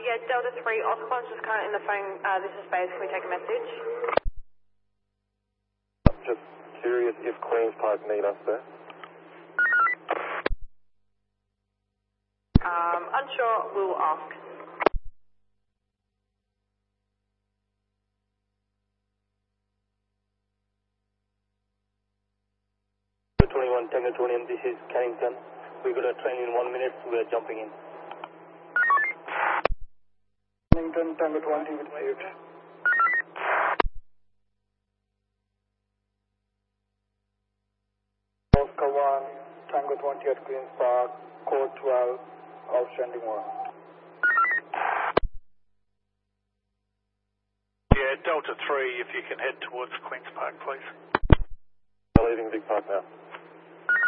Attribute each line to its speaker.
Speaker 1: Yeah, Delta 3, Oscar's just currently in the phone. This is Faith. Can we take a message?
Speaker 2: Just curious if Queen's Park need us there.
Speaker 1: Unsure. We'll ask.
Speaker 2: Tango 20, this is Carrington. We got a train in 1 minute, we are jumping in. Carrington, Tango 20 with mute. Oscar 1, Tango 20 at Queen's Park, code 12, outstanding 1.
Speaker 3: Yeah, Delta 3, if you can head towards Queen's Park, please.
Speaker 2: We're leaving Big Park now.